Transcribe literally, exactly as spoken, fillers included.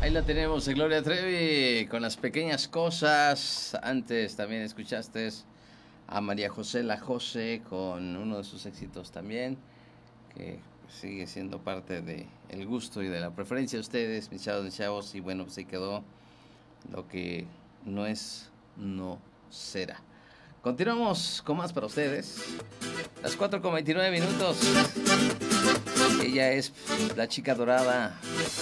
Ahí la tenemos, Gloria Trevi, con Las Pequeñas Cosas. Antes también escuchaste a María José La Jose con uno de sus éxitos también, que sigue siendo parte de el gusto y de la preferencia de ustedes, mis chavos, mis chavos. Y bueno, pues ahí quedó Lo que no es, no será. Continuamos con más para ustedes. Las cuatro con veintinueve minutos. Ella es la chica dorada.